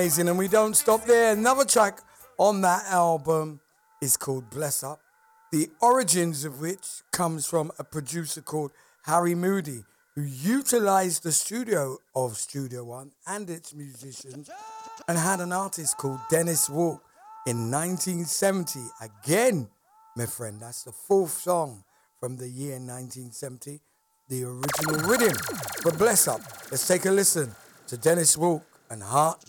Amazing, and we don't stop there. Another track on that album is called Bless Up, the origins of which comes from a producer called Harry Moody, who utilized the studio of Studio One and its musicians and had an artist called Dennis Walk in 1970. Again, my friend, that's the fourth song from the year 1970, the original rhythm for Bless Up. Let's take a listen to Dennis Walk and Heart